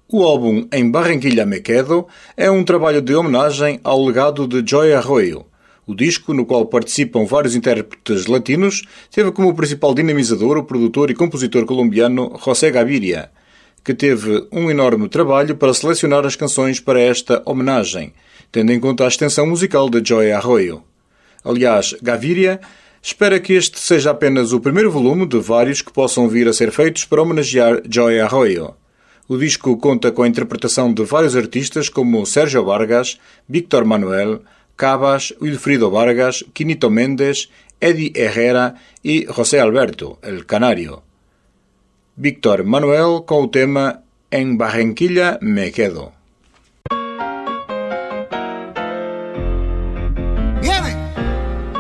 O álbum Em Barranquilla Me Quedo é um trabalho de homenagem ao legado de Joey Arroyo. O disco, no qual participam vários intérpretes latinos, teve como principal dinamizador o produtor e compositor colombiano José Gaviria, que teve um enorme trabalho para selecionar as canções para esta homenagem, tendo em conta a extensão musical de Joey Arroyo. Aliás, Gaviria espera que este seja apenas o primeiro volume de vários que possam vir a ser feitos para homenagear Joey Arroyo. O disco conta com a interpretação de vários artistas como Sérgio Vargas, Víctor Manuel, Cabas, Wilfrido Vargas, Quinito Méndez, Eddie Herrera e José Alberto, El Canario. Víctor Manuel com o tema Em Barranquilla Me Quedo.